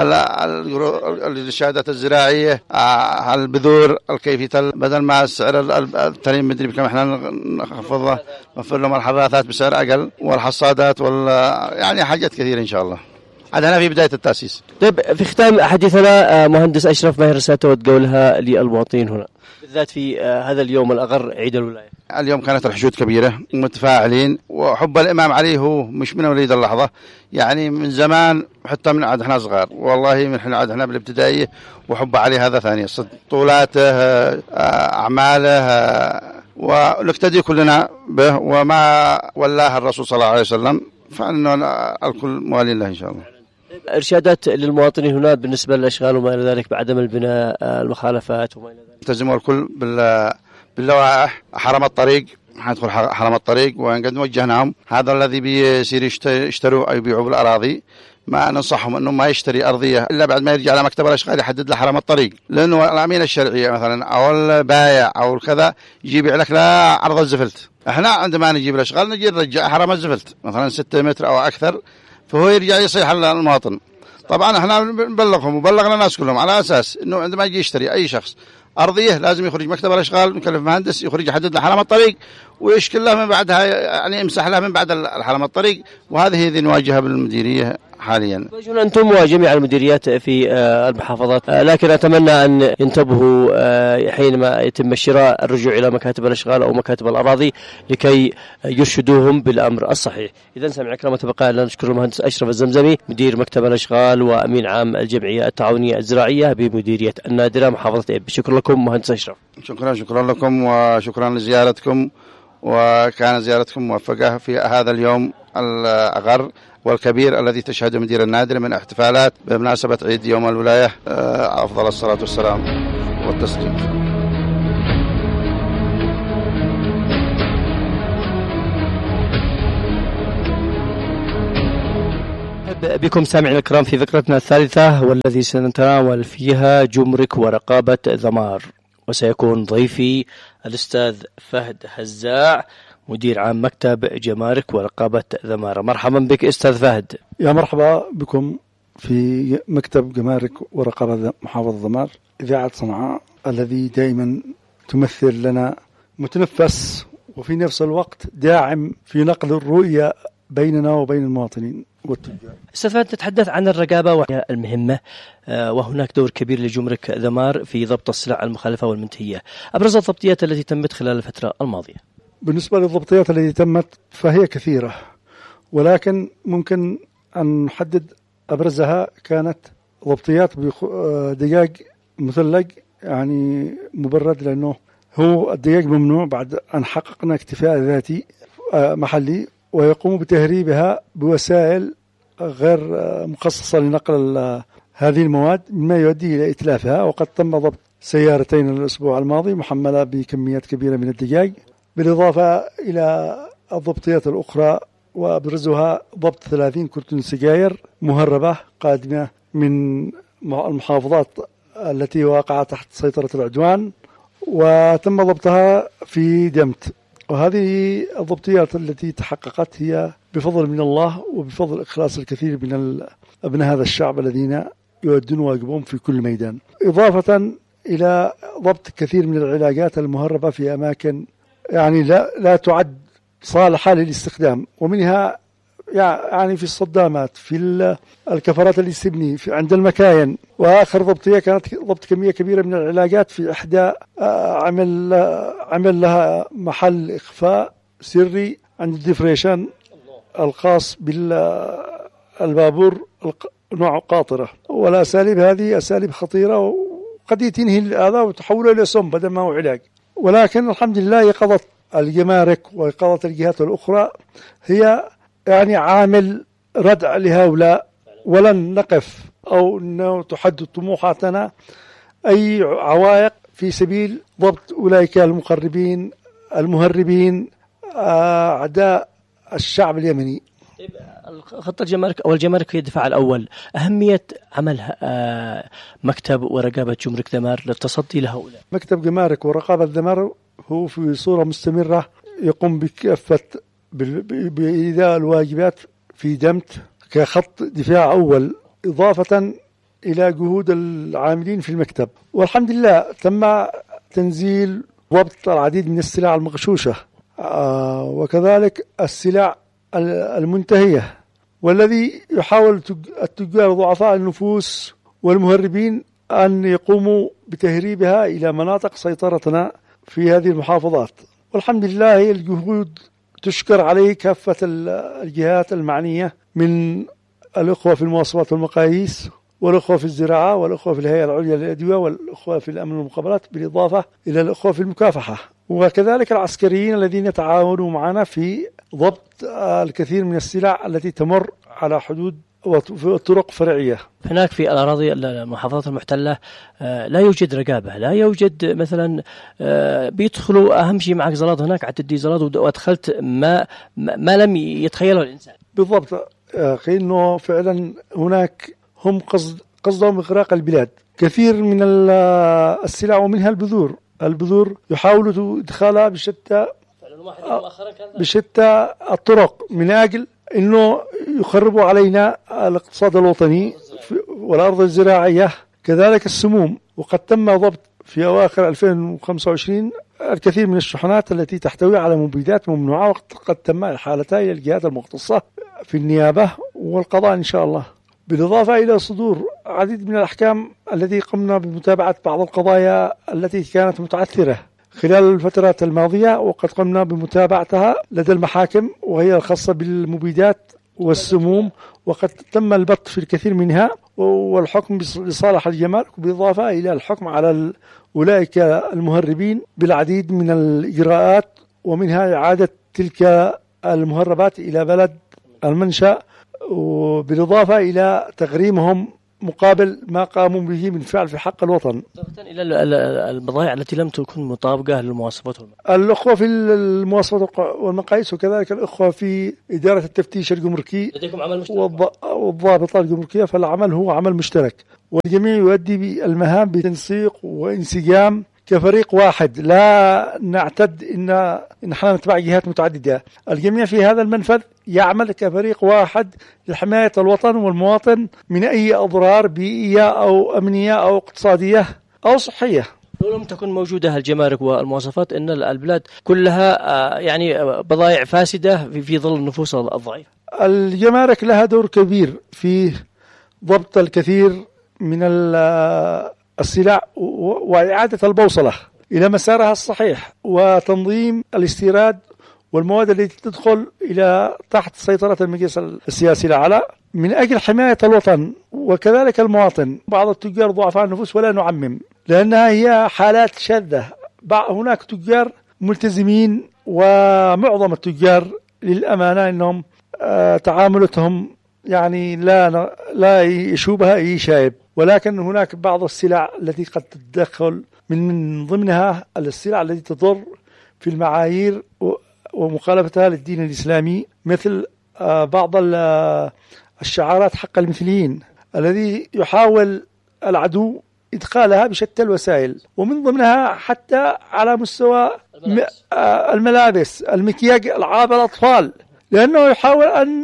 الشهادات الزراعية، البذور الكيفية بدل ما سعر الترين مدري بكم احنا نخفضها، نوفر لهم الحراثات بسعر أقل والحصادات وال يعني حاجات كثيرة إن شاء الله. عندنا في بداية التأسيس. طيب في ختام حديثنا مهندس أشرف، ما هي رسالة وتقولها للمواطنين هنا بالذات في هذا اليوم الأغر عيد الولاية؟ اليوم كانت الحشود كبيرة متفاعلين، وحب الإمام علي هو مش من وليد اللحظة، يعني من زمان حتى من عاد احنا صغار، والله من حين عاد احنا بالابتدائية وحب علي هذا ثانية، طولاته أعماله ونقتدي كلنا به، وما ولاه الرسول صلى الله عليه وسلم فإنه الكل موالين له إن شاء الله. إرشادات للمواطنين هنا بالنسبة للأشغال وما إلى ذلك بعدم البناء المخالفات وما إلى ذلك؟ التزموا الكل بال باللوائح، حرم الطريق حندخل حرم الطريق وقد وجهناهم، هذا الذي بيصير يشتروا أو يبيعوا بالأراضي ما ننصحهم أنه ما يشتري أرضية إلا بعد ما يرجع على مكتب الأشغال يحدد له حرم الطريق، لأنه الأمين الشرعية مثلا أو البايع أو الكذا يجيب لك لا عرض الزفلت، احنا عندما نجيب الأشغال نجي نرجع حرم الزفلت مثلا ستة متر أو أكثر، فهو يرجع يصيح المواطن. طبعا احنا نبلغهم وبلغنا الناس كلهم على أساس أنه عندما يجي يشتري أي شخص أرضية لازم يخرج مكتب الأشغال مكلف مهندس يخرج يحدد له حلم الطريق ويشكل له من بعدها يعني يمسح له من بعد الحلم الطريق، وهذه هذه نواجهها بالمديرية حاليا. أنتم وجميع المديريات في المحافظات، لكن أتمنى أن ينتبهوا حينما يتم الشراء الرجوع إلى مكاتب الأشغال أو مكاتب الأراضي لكي يرشدوهم بالأمر الصحيح. إذا سمع كلمة تبقى أن نشكر المهندس أشرف الزمزمي مدير مكتب الأشغال وأمين عام الجمعية التعاونية الزراعية بمديرية النادرة محافظة إب. شكرا لكم مهندس أشرف. شكرا شكرا لكم وشكرا لزيارتكم، وكان زيارتكم موفقة في هذا اليوم الأغر والكبير الذي تشهده مدير النادرة من احتفالات بمناسبة عيد يوم الولاية. أفضل الصلاة والسلام والتسليم. بكم سامعين الكرام في فقرتنا الثالثة والذي سنتناول فيها جمرك ورقابة ذمار، وسيكون ضيفي الأستاذ فهد هزاع مدير عام مكتب جمارك ورقابة ذمار. مرحبا بك أستاذ فهد. يا مرحبا بكم في مكتب جمارك ورقابة محافظة ذمار إذاعة صنعاء الذي دائما تمثل لنا متنفس وفي نفس الوقت داعم في نقل الرؤية بيننا وبين المواطنين والتجار. أستاذ فهد، تتحدث عن الرقابة وهي المهمة، وهناك دور كبير لجمرك ذمار في ضبط السلع المخالفة والمنتهية. أبرز الضبطيات التي تمت خلال الفترة الماضية؟ بالنسبة للضبطيات التي تمت فهي كثيرة، ولكن ممكن أن نحدد أبرزها. كانت ضبطيات بدجاج مثلج يعني مبرد، لأنه هو الدجاج ممنوع بعد أن حققنا اكتفاء ذاتي محلي، ويقوم بتهريبها بوسائل غير مخصصة لنقل هذه المواد مما يؤدي إلى إتلافها. وقد تم ضبط سيارتين الأسبوع الماضي محملة بكميات كبيرة من الدجاج، بالإضافة إلى الضبطيات الأخرى، وأبرزها ضبط ثلاثين كرتون سجاير مهربة قادمة من المحافظات التي وقعت تحت سيطرة العدوان، وتم ضبطها في دمت. وهذه الضبطيات التي تحققت هي بفضل من الله وبفضل إخلاص الكثير من أبناء هذا الشعب الذين يؤدون واجبهم في كل ميدان، إضافة إلى ضبط كثير من العلاجات المهربة في أماكن يعني لا لا تعد صالحة للاستخدام، ومنها يعني في الصدامات، في الكفرات الاستبني، في عند المكاين. وآخر ضبطية كانت ضبط كمية كبيرة من العلاجات في إحدى عمل عمل لها محل إخفاء سري عند الديفريشن الخاص بالبابور نوع قاطرة. والأساليب هذه أساليب خطيرة وقد تنهي الأذى وتحوله إلى سم بدل ما هو علاج. ولكن الحمد لله يقظت الجمارك ويقظت الجهات الأخرى هي يعني عامل ردع لهؤلاء، ولن نقف أو أنه تحدد طموحاتنا أي عوائق في سبيل ضبط أولئك المقربين المهربين أعداء الشعب اليمني. خط الجمارك أو الجمارك هي الدفاع الأول. أهمية عمل مكتب ورقابة جمرك ذمار للتصدي لهؤلاء. مكتب جمارك ورقابة ذمار هو في صورة مستمرة يقوم بكافة بإيداء الواجبات في دمت كخط دفاع أول، إضافة إلى جهود العاملين في المكتب. والحمد لله تم تنزيل ضبط العديد من السلع المغشوشة وكذلك السلع المنتهية، والذي يحاول التجار ضعفاء النفوس والمهربين أن يقوموا بتهريبها إلى مناطق سيطرتنا في هذه المحافظات. والحمد لله هي الجهود تشكر عليه كافة الجهات المعنية من الأخوة في المواصفات والمقاييس، والأخوة في الزراعة، والأخوة في الهيئة العليا للأدوية، والأخوة في الأمن والمخابرات، بالإضافة إلى الأخوة في المكافحة، وكذلك العسكريين الذين يتعاونوا معنا في ضبط الكثير من السلع التي تمر على حدود وطرق فرعية. هناك في الأراضي المحافظات المحتلة لا يوجد رقابة، لا يوجد مثلا بيدخلوا أهم شيء معك زلاد، هناك عتدي زلاد وأدخلت ما ما لم يتخيله الإنسان. بالضبط أخي، إنه فعلا هناك هم قصد قصدهم إغراق البلاد. كثير من السلع ومنها البذور البذور يحاولوا إدخالها بشتى بشتى الطرق من أجل إنه يخربوا علينا الاقتصاد الوطني والأرض الزراعية، كذلك السموم. وقد تم ضبط في أواخر ألفين وخمسة وعشرين الكثير من الشحنات التي تحتوي على مبيدات ممنوعة، وقد تم إحالتها إلى الجهات المختصة في النيابة والقضاء إن شاء الله، بالإضافة إلى صدور عديد من الأحكام التي قمنا بمتابعة بعض القضايا التي كانت متعثرة خلال الفترات الماضية، وقد قمنا بمتابعتها لدى المحاكم، وهي الخاصة بالمبيدات والسموم، وقد تم البط في الكثير منها والحكم لصالح الجمارك، بالإضافة إلى الحكم على أولئك المهربين بالعديد من الإجراءات، ومنها إعادة تلك المهربات إلى بلد المنشأ، وبالإضافة إلى تغريمهم مقابل ما قاموا به من فعل في حق الوطن. إلى البضائع التي لم تكن مطابقة للمواصفات الأخوة في المواصفات والمقاييس، وكذلك الأخوة في إدارة التفتيش الجمركي والضابطة الجمركية، فالعمل هو عمل مشترك، والجميع يؤدي بالمهام بتنسيق وانسجام كفريق واحد، لا نعتد إن نحن نتبع جهات متعددة. الجميع في هذا المنفذ يعمل كفريق واحد لحماية الوطن والمواطن من أي أضرار بيئية أو أمنية أو اقتصادية أو صحية. لو لم تكن موجودة الجمارك والمواصفات، إن البلاد كلها يعني بضائع فاسدة في ظل النفوس الضعيفة. الجمارك لها دور كبير في ضبط الكثير من السلع وإعادة البوصلة إلى مسارها الصحيح، وتنظيم الاستيراد والمواد التي تدخل إلى تحت سيطرة المجلس السياسي الأعلى من أجل حماية الوطن وكذلك المواطن. بعض التجار ضعفاء النفوس، ولا نعمم، لأنها هي حالات شاذة. هناك تجار ملتزمين، ومعظم التجار للأمانة أنهم آه تعاملتهم يعني لا لا يشوبها أي شايب، ولكن هناك بعض السلع التي قد تتدخل من ضمنها السلع التي تضر في المعايير ومخالفتها للدين الإسلامي، مثل بعض الشعارات حق المثليين الذي يحاول العدو إدخالها بشتى الوسائل، ومن ضمنها حتى على مستوى الملابس, الملابس المكياج ألعاب الأطفال، لأنه يحاول أن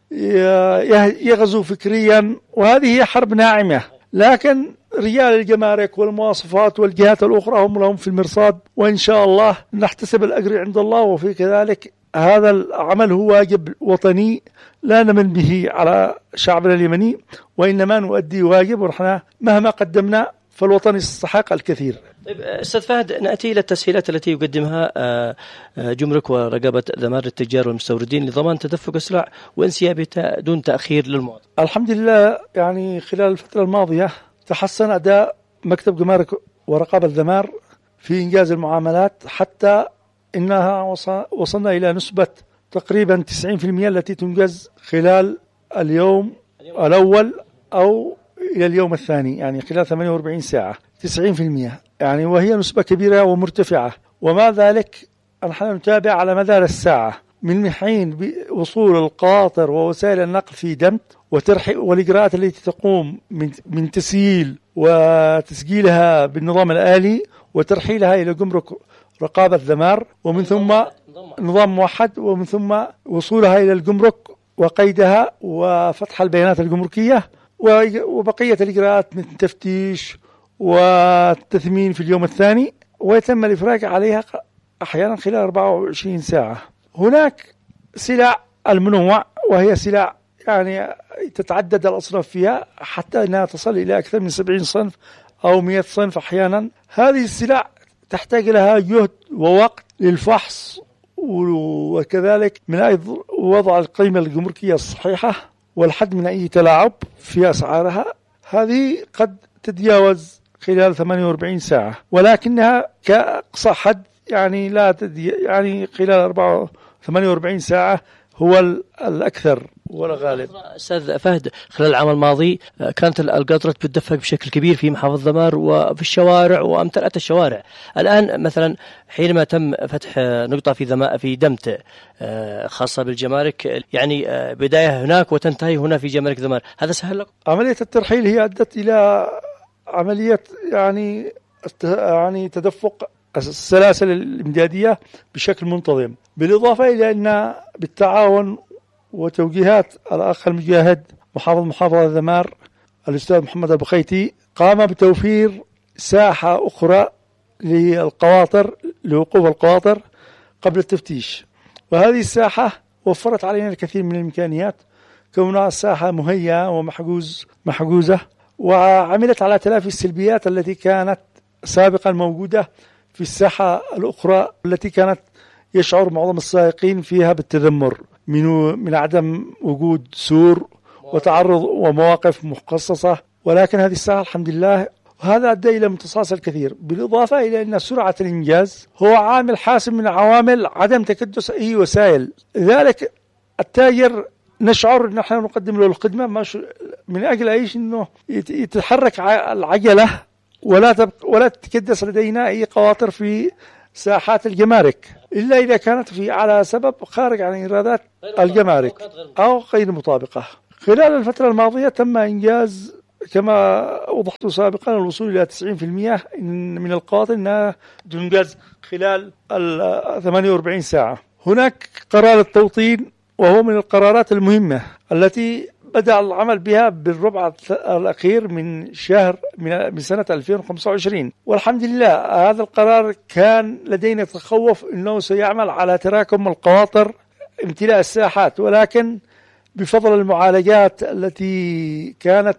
يغزو فكريا، وهذه هي حرب ناعمة. لكن رجال الجمارك والمواصفات والجهات الأخرى هم لهم في المرصاد، وإن شاء الله نحتسب الأجر عند الله. وفي كذلك هذا العمل هو واجب وطني لا نمن به على شعبنا اليمني، وإنما نؤدي واجب، ونحن مهما قدمنا فالوطن يستحق الكثير. طيب أستاذ فهد، نأتي إلى التسهيلات التي يقدمها جمرك ورقابة ضمان التجار والمستوردين لضمان تدفق السلع وانسيابها دون تأخير للمواطن. الحمد لله، يعني خلال الفترة الماضية تحسن أداء مكتب جمارك ورقابة الضمان في إنجاز المعاملات، حتى إنها وصلنا إلى نسبة تقريبا تسعين بالمئة التي تنجز خلال اليوم الأول أو إلى اليوم الثاني، يعني خلال ثمانية وأربعين ساعة تسعين بالمئة، يعني وهي نسبة كبيرة ومرتفعة. ومع ذلك نحن نتابع على مدار الساعة من حين وصول القاطر ووسائل النقل في دمت وترحيل والإجراءات التي تقوم من من تسييل وتسجيلها بالنظام الآلي وترحيلها إلى جمرك رقابة ذمار، ومن ثم نظام موحد، ومن ثم وصولها إلى الجمرك وقيدها وفتح البيانات الجمركية وبقية الإجراءات مثل التفتيش والتثمين في اليوم الثاني، ويتم الإفراج عليها أحيانا خلال أربعة وعشرين ساعة. هناك سلع المنوع، وهي سلع يعني تتعدد الأصناف فيها حتى أنها تصل إلى أكثر من سبعين صنف أو مئة صنف أحيانا. هذه السلع تحتاج لها جهد ووقت للفحص، وكذلك من أيضا وضع القيمة الجمركية الصحيحة والحد من أي تلاعب في أسعارها. هذه قد تتجاوز خلال ثمانية وأربعين ساعة، ولكنها كأقصى حد يعني لا تدي يعني خلال أربعة ثمانية وأربعين ساعة هو الأكثر والغالب. أستاذ فهد، خلال العام الماضي كانت القاطرة بتدفق بشكل كبير في محافظة ضمار وفي الشوارع وأمتلأ الشوارع. الآن مثلا حينما تم فتح نقطة في ذما في دمت خاصة بالجمارك، يعني بداية هناك وتنتهي هنا في جمارك ضمار، هذا سهل لكم؟ عملية الترحيل هي أدت إلى عملية يعني يعني تدفق السلاسل الإمدادية بشكل منتظم، بالإضافة إلى أن بالتعاون وتوجيهات الأخ المجاهد محافظ محافظة ذمار الأستاذ محمد البخيتي قام بتوفير ساحة أخرى للقواطر لوقوف القواطر قبل التفتيش، وهذه الساحة وفرت علينا الكثير من الإمكانيات كونها ساحة مهيئة ومحجوز محجوزة، وعملت على تلافي السلبيات التي كانت سابقا موجودة في الساحة الأخرى التي كانت يشعر معظم السائقين فيها بالتذمر من من عدم وجود سور وتعرض ومواقف مخصصة، ولكن هذه الساحة الحمد لله، وهذا أدى إلى امتصاص الكثير، بالإضافة إلى أن سرعة الإنجاز هو عامل حاسم من عوامل عدم تكدس أي وسائل. لذلك التاجر نشعر أن نحن نقدم له الخدمة من أجل أيش أنه يتحرك العجلة ولا تبقى ولا تتكدس لدينا أي قواطر في ساحات الجمارك إلا إذا كانت في على سبب خارج عن إيرادات الجمارك أو غير مطابقة. خلال الفترة الماضية تم إنجاز كما وضحت سابقا الوصول إلى تسعين بالمئة من القواطر أنها تنجز خلال ثمانية وأربعين ساعة. هناك قرار التوطين وهو من القرارات المهمة التي بدأ العمل بها بالربع الأخير من شهر من سنة ألفين وخمسة وعشرين، والحمد لله هذا القرار كان لدينا تخوف أنه سيعمل على تراكم القواطر امتلاء الساحات، ولكن بفضل المعالجات التي كانت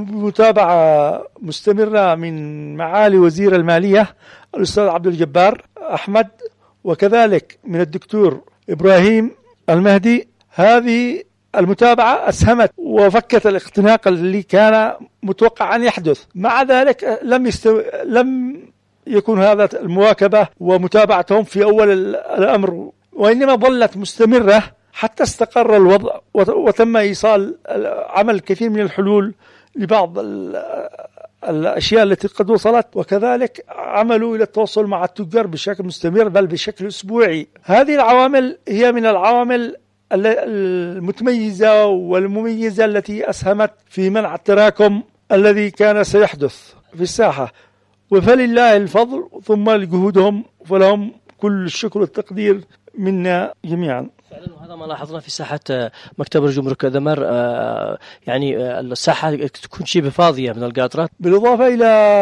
متابعة مستمرة من معالي وزير المالية الأستاذ عبد الجبار أحمد وكذلك من الدكتور إبراهيم المهدي، هذه المتابعة أسهمت وفكت الاختناق اللي كان متوقع أن يحدث. مع ذلك لم يستو... لم يكن هذا المواكبة ومتابعتهم في أول الأمر، وإنما ظلت مستمرة حتى استقر الوضع وتم إيصال عمل الكثير من الحلول لبعض الأشياء التي قد وصلت، وكذلك عملوا إلى التواصل مع التجار بشكل مستمر بل بشكل أسبوعي. هذه العوامل هي من العوامل المتميزة والمميزة التي أسهمت في منع التراكم الذي كان سيحدث في الساحة، وفلله الفضل ثم لجهودهم فلهم كل الشكر والتقدير منا جميعا. فعلا وهذا ما لاحظنا في ساحة مكتب الجمرك دمر، يعني الساحة تكون شبه فاضية من القاطرات. بالإضافة إلى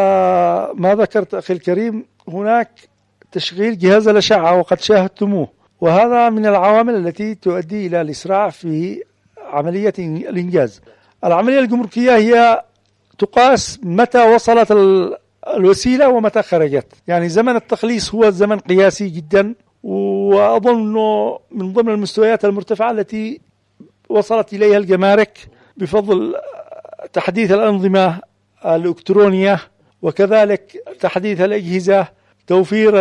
ما ذكرت أخي الكريم هناك تشغيل جهاز الأشعة وقد شاهدتموه، وهذا من العوامل التي تؤدي إلى الإسراع في عملية الإنجاز. العملية الجمركية هي تقاس متى وصلت الوسيلة ومتى خرجت، يعني زمن التخليص هو زمن قياسي جدا، وأظن أنه من ضمن المستويات المرتفعة التي وصلت إليها الجمارك بفضل تحديث الأنظمة الإلكترونية وكذلك تحديث الأجهزة، توفير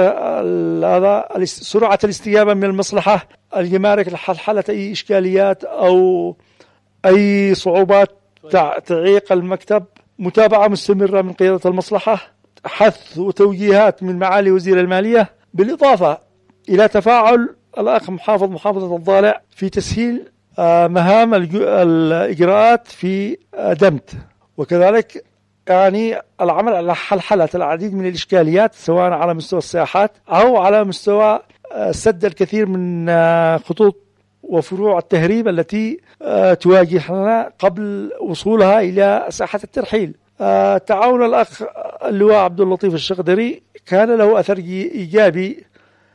هذا سرعة الاستجابة من المصلحة الجمارك لحل أي إشكاليات أو أي صعوبات تعيق المكتب، متابعة مستمرة من قيادة المصلحة، حث وتوجيهات من معالي وزير المالية، بالإضافة إلى تفاعل الأخ محافظ محافظة الضالع في تسهيل مهام الإجراءات في دمت، وكذلك يعني العمل على حلحلة العديد من الإشكاليات سواء على مستوى الساحات أو على مستوى سد الكثير من خطوط وفروع التهريب التي تواجهنا قبل وصولها إلى ساحة الترحيل. تعاون الأخ اللواء عبد اللطيف الشقدري كان له أثر إيجابي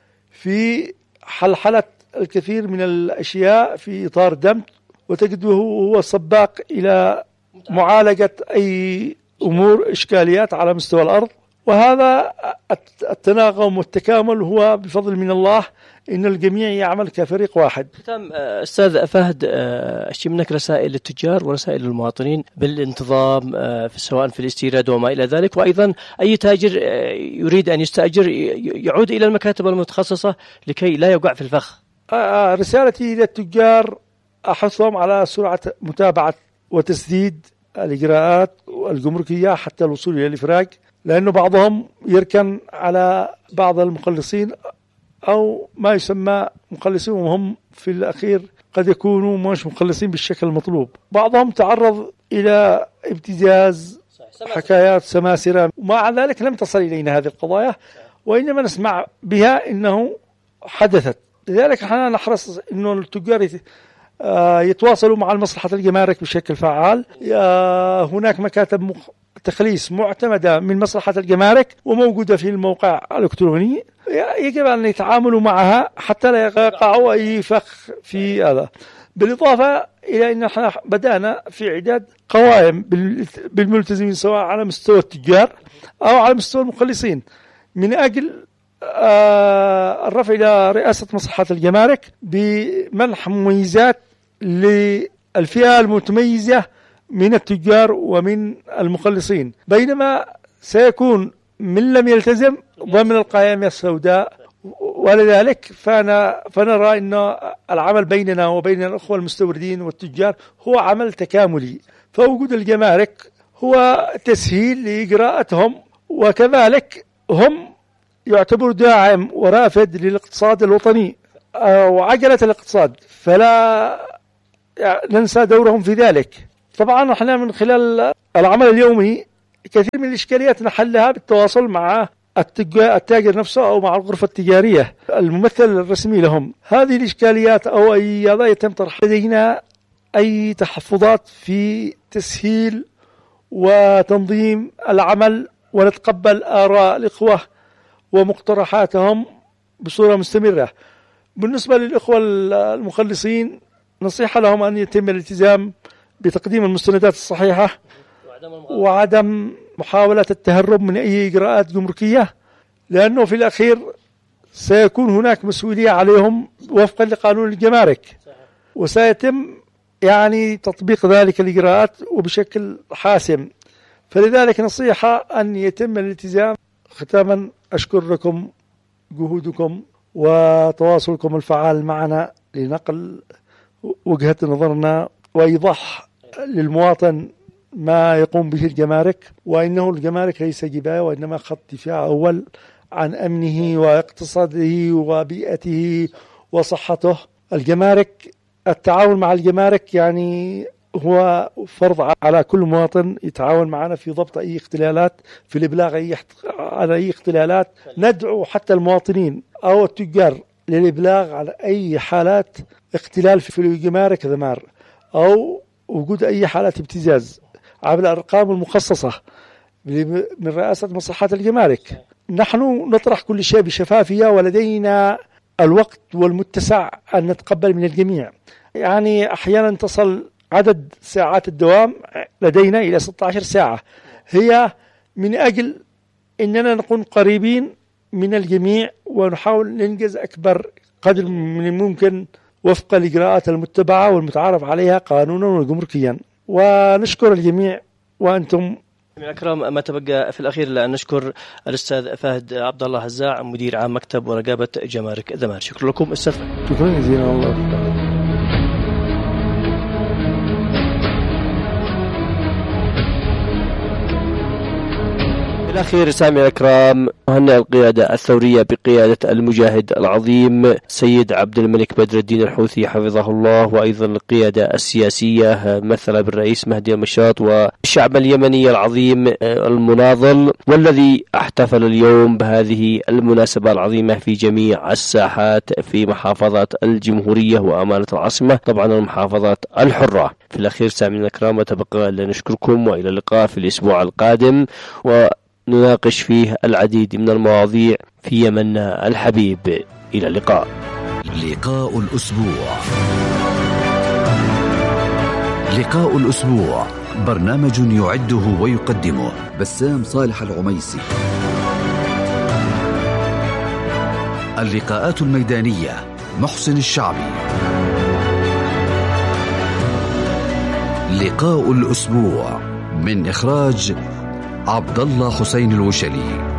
في حلحلة الكثير من الأشياء في إطار دمت، وتجده هو سباق إلى معالجة أي أمور إشكاليات على مستوى الأرض، وهذا التناغم والتكامل هو بفضل من الله إن الجميع يعمل كفريق واحد. ختام أستاذ فهد، أشتي منك رسائل للتجار ورسائل للمواطنين بالانتظام سواء في الاستيراد وما إلى ذلك، وأيضا أي تاجر يريد أن يستأجر يعود إلى المكاتب المتخصصة لكي لا يقع في الفخ. رسالتي للتجار أحثهم على سرعة متابعة وتسديد الإجراءات الجمركية حتى الوصول إلى الإفراج، لأنه بعضهم يركن على بعض المخلصين أو ما يسمى مخلصين وهم في الأخير قد يكونوا مش مخلصين بالشكل المطلوب. بعضهم تعرض إلى ابتزاز، حكايات سماسرة، ومع ذلك لم تصل إلينا هذه القضايا، وإنما نسمع بها إنه حدثت. لذلك احنا نحرص إنه التجار يتواصلوا مع المصلحة الجمارك بشكل فعال. هناك مكاتب تخليص معتمدة من مصلحة الجمارك وموجودة في الموقع الإلكتروني، يجب أن يتعاملوا معها حتى لا يقعوا أي فخ في هذا. بالإضافة إلى أن احنا بدأنا في إعداد قوائم بالملتزمين سواء على مستوى التجار أو على مستوى المخلصين من أجل الرفع إلى رئاسة مصلحة الجمارك بمنح مميزات للفئة المتميزة من التجار ومن المخلصين، بينما سيكون من لم يلتزم ضمن القائمة السوداء. ولذلك فأنا فنرى أن العمل بيننا وبين الأخوة المستوردين والتجار هو عمل تكاملي، فوجود الجمارك هو تسهيل لإجراءاتهم، وكذلك هم يعتبر داعم ورافد للاقتصاد الوطني وعجلة الاقتصاد، فلا ننسى دورهم في ذلك. طبعا احنا من خلال العمل اليومي كثير من الإشكاليات نحلها بالتواصل مع التاجر نفسه أو مع الغرفة التجارية الممثل الرسمي لهم. هذه الإشكاليات أو أي قضايا يتم طرحها لدينا أي تحفظات في تسهيل وتنظيم العمل، ونتقبل آراء الإخوة ومقترحاتهم بصورة مستمرة. بالنسبة للإخوة المخلصين نصيحة لهم أن يتم الالتزام بتقديم المستندات الصحيحة وعدم محاولة التهرب من أي إجراءات جمركية، لأنه في الأخير سيكون هناك مسؤولية عليهم وفقا لقانون الجمارك، وسيتم يعني تطبيق ذلك الإجراءات وبشكل حاسم. فلذلك نصيحة أن يتم الالتزام. ختاما أشكر لكم جهودكم وتواصلكم الفعال معنا لنقل وجهة نظرنا وإيضاح للمواطن ما يقوم به الجمارك، وإنه الجمارك ليس جباية وإنما خط دفاع أول عن أمنه واقتصاده وبيئته وصحته. الجمارك التعاون مع الجمارك يعني هو فرض على كل مواطن يتعاون معنا في ضبط أي اختلالات، في الإبلاغ أي على أي اختلالات. ندعو حتى المواطنين أو التجار للإبلاغ على أي حالات اختلال في الجمارك ذمار أو وجود أي حالات ابتزاز عبر الأرقام المخصصة من رئاسة مصلحات الجمارك. نحن نطرح كل شيء بشفافية، ولدينا الوقت والمتسع أن نتقبل من الجميع. يعني أحيانا تصل عدد ساعات الدوام لدينا إلى ستة عشر ساعة، هي من أجل أننا نكون قريبين من الجميع ونحاول ننجز أكبر قدر من الممكن وفق الإجراءات المتبعة والمتعارف عليها قانونا وجمركيا. ونشكر الجميع وأنتم أكرم. ما تبقى في الأخير لأن نشكر الأستاذ فهد عبد الله هزاع مدير عام مكتب ورقابة جمارك ذمار. شكرا لكم أستاذ. شكرا جزيلا. الله في الأخير سامي الأكرام مهنئ القيادة الثورية بقيادة المجاهد العظيم سيد عبد الملك بدر الدين الحوثي حفظه الله، وأيضا القيادة السياسية مثل بالرئيس مهدي المشاط والشعب اليمني العظيم المناضل، والذي احتفل اليوم بهذه المناسبة العظيمة في جميع الساحات في محافظات الجمهورية وأمانة العاصمة، طبعا المحافظات الحرة. في الأخير سامي الأكرام تبقى أن نشكركم وإلى اللقاء في الأسبوع القادم، و نناقش فيه العديد من المواضيع في يمننا الحبيب. إلى اللقاء. لقاء الأسبوع. لقاء الأسبوع برنامج يعده ويقدمه بسام صالح العميسي. اللقاءات الميدانية محسن الشعبي. لقاء الأسبوع من إخراج عبد الله حسين الوشلي.